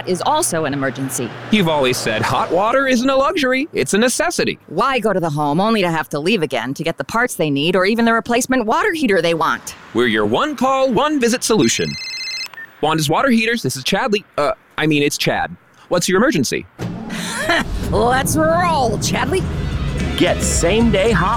that is also an emergency. You've always said hot water isn't a luxury, it's a necessity. Why go to the home only to have to leave again to get the parts they need or even the replacement water heater they want? We're your one-call, one-visit solution. Wanda's Water Heaters, this is Chadley. It's Chad. What's your emergency? Let's roll, Chadley. Get same-day hot